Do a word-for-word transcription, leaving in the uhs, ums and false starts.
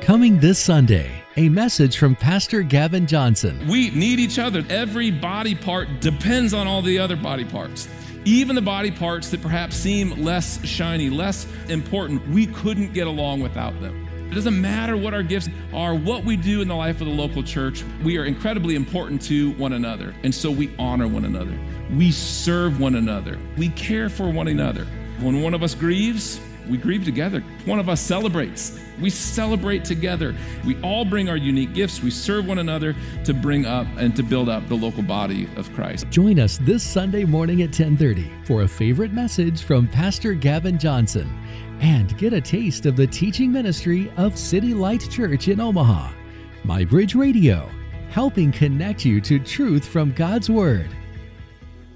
Coming this Sunday, a message from Pastor Gavin Johnson. We need each other. Every body part depends on all the other body parts. Even the body parts that perhaps seem less shiny, less important, we couldn't get along without them. It doesn't matter what our gifts are, what we do in the life of the local church, we are incredibly important to one another. And so we honor one another. We serve one another. We care for one another. When one of us grieves, we grieve together. One of us celebrates. We celebrate together. We all bring our unique gifts. We serve one another to bring up and to build up the local body of Christ. Join us this Sunday morning at ten thirty for a favorite message from Pastor Gavin Johnson and get a taste of the teaching ministry of City Light Church in Omaha. My Bridge Radio, helping connect you to truth from God's Word.